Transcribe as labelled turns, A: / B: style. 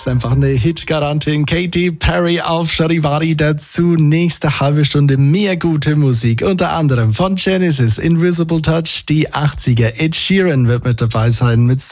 A: ist einfach eine Hitgarantin. Katy Perry auf Charivari dazu. Nächste halbe Stunde mehr gute Musik. Unter anderem von Genesis, Invisible Touch, die 80er. Ed Sheeran wird mit dabei sein mit